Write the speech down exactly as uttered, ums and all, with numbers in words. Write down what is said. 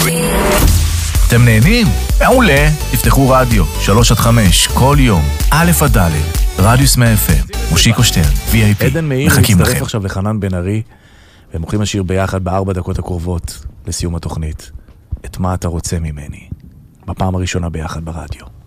אתם נהנים? מעולה. תפתחו רדיו, שלוש עד חמש, כל יום, א' עד ד', רדיוס מאה אף אם, מושיקו שטרן, וי איי פי, עדן מאיר מצטרף עכשיו לחנן בן ארי, והם הולכים לשיר ביחד בארבע דקות הקרובות לסיום התוכנית. את מה אתה רוצה ממני? בפעם הראשונה ביחד ברדיו.